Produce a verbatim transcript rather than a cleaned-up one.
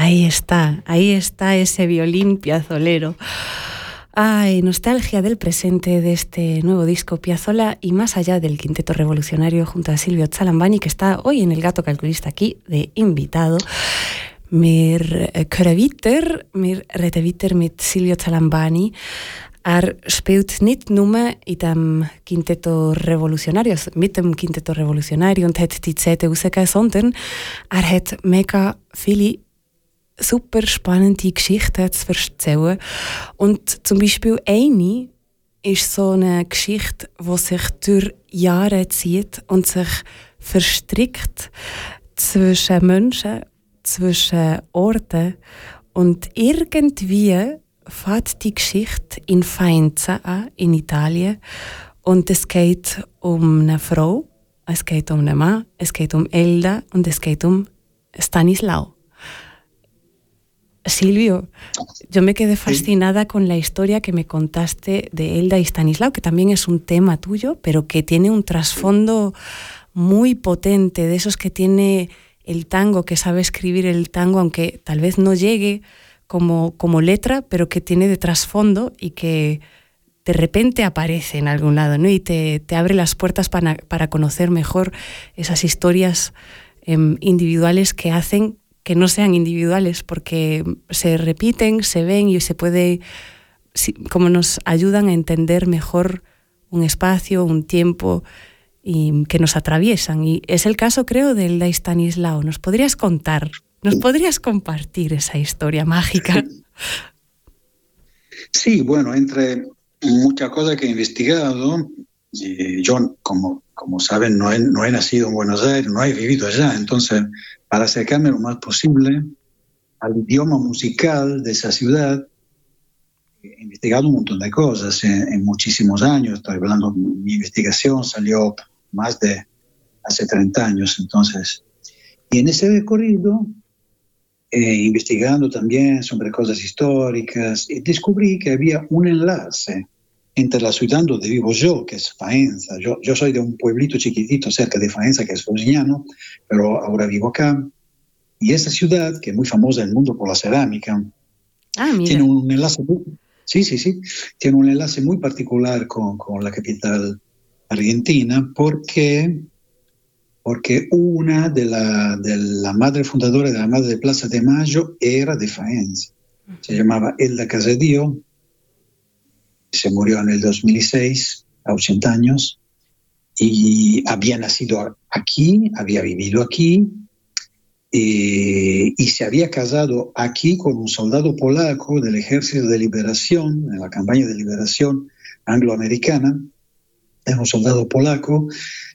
Ahí está, ahí está ese violín piazzolero. Ay, nostalgia del presente de este nuevo disco Piazzolla y más allá del Quinteto Revolucionario junto a Silvio Zalambani, que está hoy en El Gato Calculista aquí de invitado. Mir Köreviter, mir Redeviter mit Silvio Zalambani. Er spielt nicht nur in dem Quinteto Revolutionario, also mit dem Quinteto Revolutionario und hat die C D rausgegeben, sondern er hat mega viele super spannende Geschichten zu erzählen. Und zum Beispiel eine ist so eine Geschichte, die sich durch Jahre zieht und sich verstrickt zwischen Menschen, zwischen Orten. Und irgendwie fängt die Geschichte in Faenza an, in Italien. Und es geht um eine Frau, es geht um einen Mann, es geht um Elda und es geht um Stanislao. Silvio, yo me quedé fascinada con la historia que me contaste de Elda y Stanislao, que también es un tema tuyo, pero que tiene un trasfondo muy potente, de esos que tiene el tango, que sabe escribir el tango, aunque tal vez no llegue como, como letra, pero que tiene de trasfondo y que de repente aparece en algún lado, ¿no? Y te, te abre las puertas para, para conocer mejor esas historias eh, individuales que hacen que no sean individuales, porque se repiten, se ven y se puede, como nos ayudan a entender mejor un espacio, un tiempo y que nos atraviesan. Y es el caso, creo, del de Stanislao. ¿Nos podrías contar, nos podrías compartir esa historia mágica? Sí, bueno, entre muchas cosas que he investigado, eh, yo, como, como saben, no he, no he nacido en Buenos Aires, no he vivido allá, entonces, para acercarme lo más posible al idioma musical de esa ciudad, he investigado un montón de cosas en, en muchísimos años. Estoy hablando, mi investigación salió más de hace treinta años, entonces. Y en ese recorrido, eh, investigando también sobre cosas históricas, descubrí que había un enlace entre la ciudad donde vivo yo, que es Faenza. Yo, yo soy de un pueblito chiquitito cerca de Faenza, que es Fosignano, pero ahora vivo acá. Y esa ciudad, que es muy famosa en el mundo por la cerámica, ah, mira. tiene un enlace muy, sí, sí, sí, tiene un enlace muy particular con, con la capital argentina, porque, porque una de la, de la madre fundadora de la Madre de Plaza de Mayo era de Faenza. Se llamaba Elda Casadío. Se murió en el dos mil seis, a ochenta años, y había nacido aquí, había vivido aquí, eh, y se había casado aquí con un soldado polaco del Ejército de Liberación, en la campaña de liberación angloamericana. Era un soldado polaco